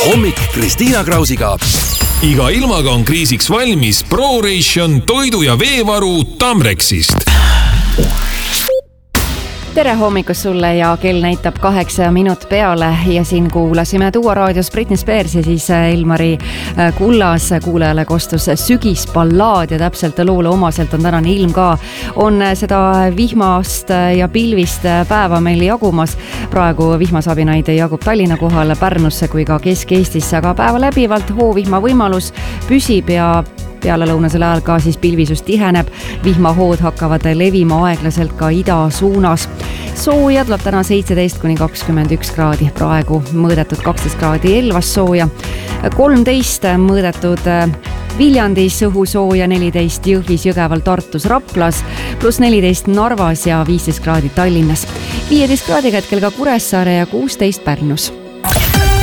hommik Kristiina Krausiga. Iga ilmaga on kriisiks valmis ProRation toidu- ja veevaru Tamrexist. Tere hommikust sulle ja kell näitab 8 minut peale ja siin kuulasime Duo raadios Britney Spears ja siis Ilmari Kullas. Kuulajale kostus sügisballaad ja täpselt loole omaselt on tänane ilm ka. On seda vihmast ja pilvist päeva meil jagumas. Praegu vihmasabinaid jagub Tallinna kohal Pärnusse kui ka Kesk-Eestisse, aga päeva läbivalt hoovihma võimalus püsib ja peale lõunasel ajal ka siis pilvisus tiheneb. Vihmahood hakkavad levima aeglaselt ka ida suunas. Sooja tuleb täna 17-21 kraadi, praegu mõõdetud 12 kraadi Elvas sooja, 13 mõõdetud Viljandis õhusooja, 14 Jõhvis, Jõgeval, Tartus, Raplas, pluss 14 Narvas ja 15 kraadi Tallinnas. 15 kraadiga hetkel ka Kuressaare ja 16 Pärnus.